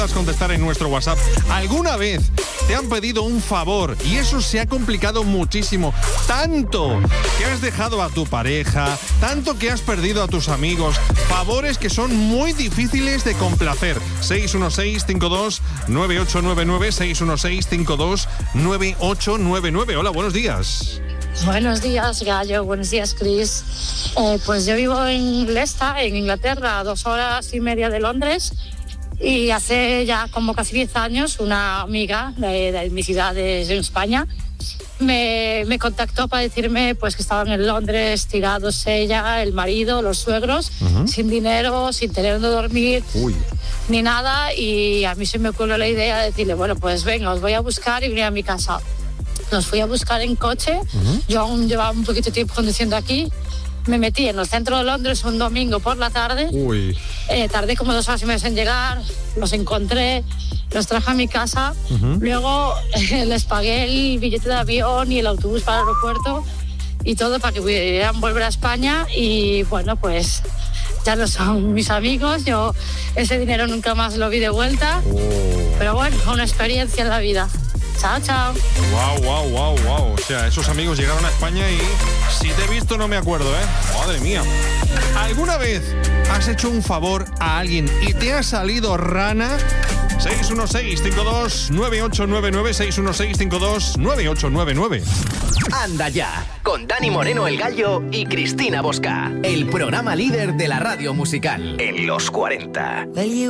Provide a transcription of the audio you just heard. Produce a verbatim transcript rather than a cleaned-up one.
Contestar en nuestro WhatsApp. ¿Alguna vez te han pedido un favor y eso se ha complicado muchísimo? Tanto que has dejado a tu pareja, tanto que has perdido a tus amigos. Favores que son muy difíciles de complacer. seis uno seis, cinco dos, nueve ocho nueve nueve, seis uno seis, cinco dos, nueve ocho nueve nueve. Hola, buenos días. Buenos días, Gallo. Buenos días, Chris. Eh, pues yo vivo en Leicester, en Inglaterra, a dos horas y media de Londres. Y hace ya como casi diez años una amiga de, de mi ciudad, de, de España, me, me contactó para decirme pues, que estaban en Londres tirados ella, el marido, los suegros, uh-huh. sin dinero, sin tener donde dormir, Uy. ni nada. Y a mí se me ocurrió la idea de decirle, bueno, pues venga, os voy a buscar y venir a mi casa. Los fui a buscar en coche, uh-huh. yo aún llevaba un poquito de tiempo conduciendo aquí. Me metí en el centro de Londres un domingo por la tarde. Uy. Eh, tardé como dos horas y media en llegar. Los encontré, los traje a mi casa. Uh-huh. Luego eh, les pagué el billete de avión y el autobús para el aeropuerto y todo para que pudieran volver a España. Y bueno, pues ya no son mis amigos. Yo ese dinero nunca más lo vi de vuelta. Oh. Pero bueno, una experiencia en la vida. Chao, chao. Wow, wow, wow, wow. O sea, esos amigos llegaron a España y si te he visto no me acuerdo, ¿eh? Madre mía. ¿Alguna vez has hecho un favor a alguien y te ha salido rana? seis uno seis, cinco dos, nueve ocho nueve nueve, seis uno seis, cinco dos, nueve ocho nueve nueve. Anda ya, con Dani Moreno el Gallo y Cristina Bosca. El programa líder de la radio musical en los cuarenta.